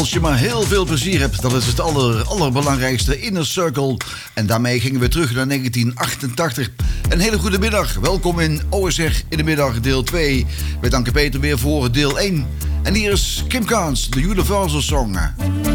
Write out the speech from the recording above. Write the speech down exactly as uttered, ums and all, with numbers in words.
Als je maar heel veel plezier hebt, dat is het aller, allerbelangrijkste. Inner Circle. En daarmee gingen we terug naar negentien achtentachtig. Een hele goede middag. Welkom in O S R in de middag deel twee. We danken Peter weer voor deel één. En hier is Kim Carnes, de Universal Song.